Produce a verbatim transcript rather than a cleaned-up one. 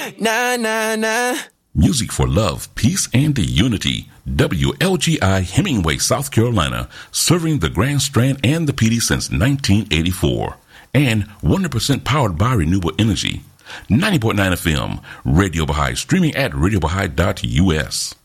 Na, na, na. Music for love, peace, and unity. W L G I Hemingway, South Carolina, serving the Grand Strand and the P D since nineteen eighty-four. And one hundred percent powered by renewable energy. ninety point nine F M, Radio Baha'i, streaming at radio baha'i dot U S.